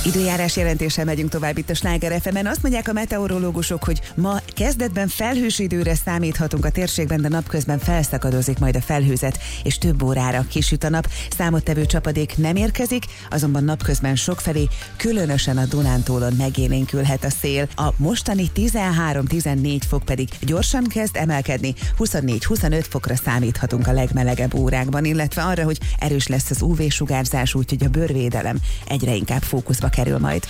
Időjárás jelentéssel megyünk tovább itt a Sláger FM-en. Azt mondják a meteorológusok, hogy ma kezdetben felhős időre számíthatunk a térségben, de napközben felszakadozik majd a felhőzet, és több órára kisüt a nap. Számottevő csapadék nem érkezik, azonban napközben sokfelé, különösen a Dunántúlon megélénkülhet a szél. A mostani 13-14 fok pedig gyorsan kezd emelkedni, 24-25 fokra számíthatunk a legmelegebb órákban, illetve arra, hogy erős lesz az UV-sugárzás, úgyhogy a bőrvédelem egyre inkább fókuszba kerül majd.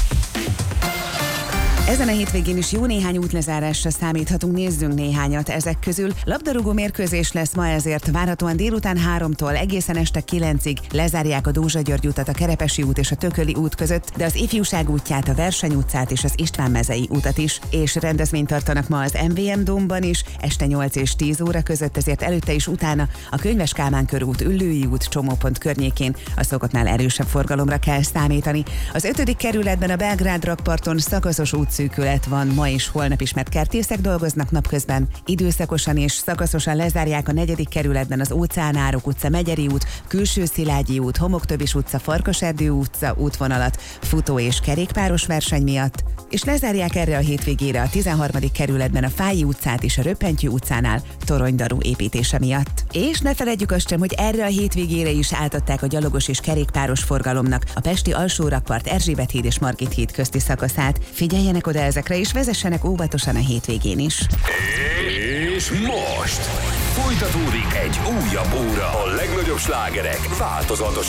Ezen a hétvégén is jó néhány útlezárásra számíthatunk, nézzünk néhányat ezek közül. Labdarúgó mérkőzés lesz ma, ezért várhatóan délután 3-tól egészen este 9-ig lezárják a Dózsa-György utat a Kerepesi út és a Tököli út között, de az Ifjúság útját, a Verseny utcát és az István-mezei utat is, és rendezvényt tartanak ma az MVM Dómban is, este 8 és 10 óra között, ezért előtte is utána a Könyves Kálmán körút, Üllői út csomópont környékén a szokottnál erősebb forgalomra kell számítani. Az 5. kerületben a Belgrád rakparton szakaszos útszűkület van ma és holnap is, mert kertészek dolgoznak napközben. Időszakosan és szakaszosan lezárják a 4. kerületben az Óceánárok utca, Megyeri út, Külső Szilágyi út, Homoktöbis utca, Farkaserdő utca útvonalat futó és kerékpáros verseny miatt, és lezárják erre a hétvégére a 13. kerületben a Fályi utcát és a Röppentyű utcánál toronydaru építése miatt. És ne feledjük azt sem, hogy erre a hétvégére is átadták a gyalogos és kerékpáros forgalomnak a pesti Alsórakpart, Erzsébet híd és Margit híd közti szakaszát. Figyeljenek oda ezekre, és vezessenek óvatosan a hétvégén is. És most folytatódik egy újabb óra a legnagyobb slágerek változatos